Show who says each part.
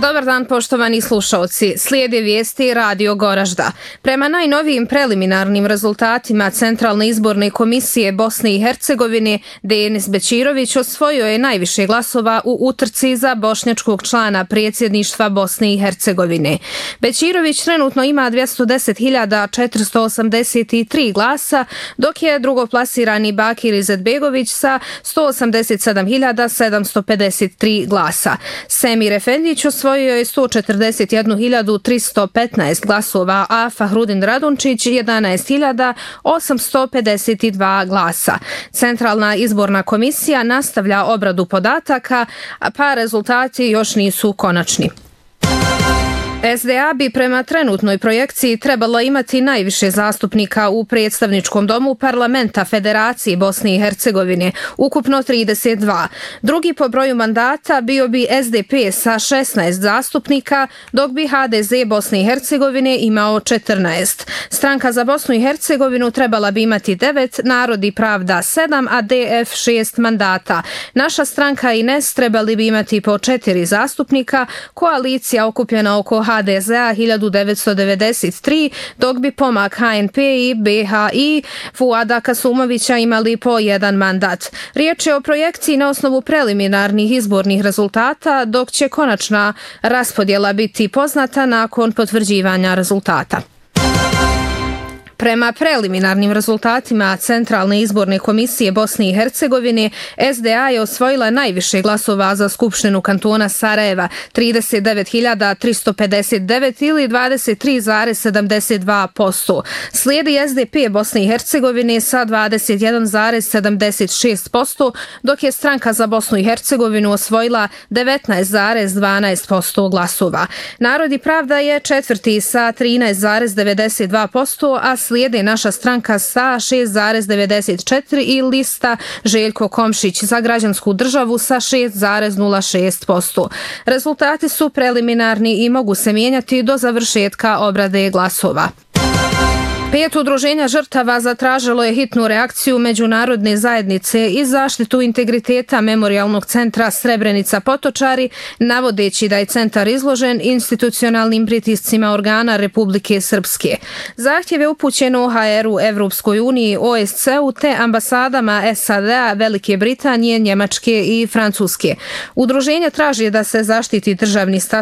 Speaker 1: Dobar dan, poštovani slušalci. Slijede vijesti Radio Goražda. Prema najnovijim preliminarnim rezultatima Centralne izborne komisije Bosne i Hercegovine, Denis Bećirović osvojio je najviše glasova u utrci za bošnjačkog člana predsjedništva Bosne i Hercegovine. Bećirović trenutno ima 210.483 glasa, dok je drugoplasirani Bakir Izetbegović sa 187.753 glasa. Semir Efendić osvojio je 141.315 glasova, a Fahrudin Radunčić 11.852 glasa. Centralna izborna komisija nastavlja obradu podataka, pa rezultati još nisu konačni. SDA bi prema trenutnoj projekciji trebalo imati najviše zastupnika u predstavničkom domu parlamenta Federacije Bosne i Hercegovine, ukupno 32. Drugi po broju mandata bio bi SDP sa 16 zastupnika, dok bi HDZ Bosne i Hercegovine imao 14. Stranka za Bosnu i Hercegovinu trebala bi imati 9, Narod i pravda 7, a DF 6 mandata. Naša stranka i NES trebali bi imati po 4 zastupnika, koalicija okupljena oko HDZ-a 1993, dok bi pomak HNP i BHI Fuada Kasumovića imali po 1 mandat. Riječ je o projekciji na osnovu preliminarnih izbornih rezultata, dok će konačna raspodjela biti poznata nakon potvrđivanja rezultata. Prema preliminarnim rezultatima Centralne izborne komisije Bosne i Hercegovine, SDA je osvojila najviše glasova za Skupštinu kantona Sarajeva, 39.359 ili 23,72%. Slijedi SDP Bosne i Hercegovine sa 21,76%, dok je Stranka za Bosnu i Hercegovinu osvojila 19,12% glasova. Narod i pravda je četvrti sa 13,92%, a slijede Naša stranka sa 6,94% i lista Željko Komšić za građansku državu sa 6,06%. Rezultati su preliminarni i mogu se mijenjati do završetka obrade glasova. 5 udruženja žrtava zatražilo je hitnu reakciju međunarodne zajednice i zaštitu integriteta Memorijalnog centra Srebrenica Potočari, navodeći da je centar izložen institucionalnim pritiscima organa Republike Srpske. Zahtjev je upućen OHR-u, Evropskoj uniji, OSCE-u te ambasadama SAD-a, Velike Britanije, Njemačke i Francuske. Udruženje traži da se zaštiti državni status